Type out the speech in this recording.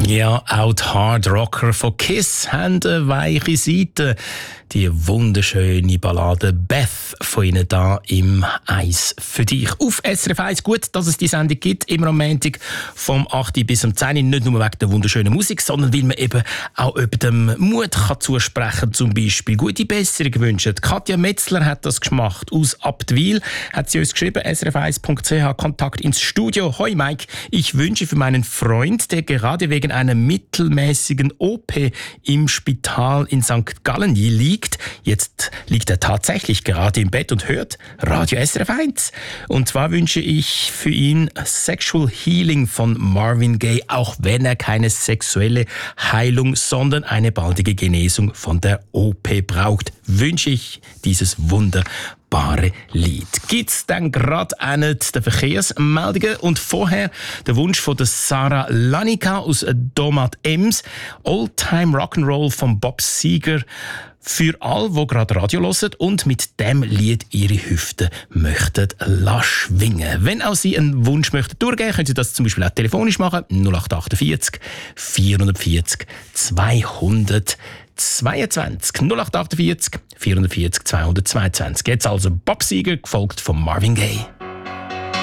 Ja, auch die Hard Rocker von Kiss haben eine weiche Seite. Die wunderschöne Ballade Beth von ihnen da im Eis für dich. Auf SRF 1. Gut, dass es die Sendung gibt, immer am Montag vom 8 bis um 10. Nicht nur wegen der wunderschönen Musik, sondern weil man eben auch über dem Mut kann zusprechen, zum Beispiel gute Besserung wünschen. Katja Metzler hat das gemacht. Aus Abtwil hat sie uns geschrieben, srf1.ch, Kontakt ins Studio. Hoi Mike, ich wünsche für meinen Freund, der gerade wegen einer mittelmäßigen OP im Spital in St. Gallen liegt. Jetzt liegt er tatsächlich gerade im Bett und hört Radio SRF 1. Und zwar wünsche ich für ihn Sexual Healing von Marvin Gaye, auch wenn er keine sexuelle Heilung, sondern eine baldige Genesung von der OP braucht, wünsche ich dieses wunderbare Lied. Gibt's dann gerade einen der Verkehrsmeldungen und vorher der Wunsch von der Sarah Lanica aus Domat Ems, Oldtime Rock'n'Roll von Bob Seger, für alle, die gerade Radio hören und mit dem Lied ihre Hüften möchten schwingen. Wenn auch Sie einen Wunsch möchten durchgeben, können Sie das zum Beispiel auch telefonisch machen. 0848 440 222. 0848 440 222. Jetzt also Bob Seger, gefolgt von Marvin Gaye.